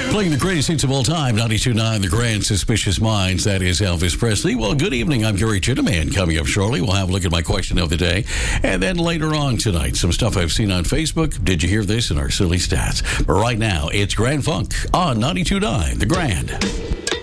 Playing the greatest hits of all time, 92.9 The Grand Suspicious Minds. That is Elvis Presley. Well, good evening. I'm Gary Chittiman. Coming up shortly, we'll have a look at my question of the day. And then later on tonight, some stuff I've seen on Facebook. Did you hear this in our silly stats? But right now, it's Grand Funk on 92.9 The Grand.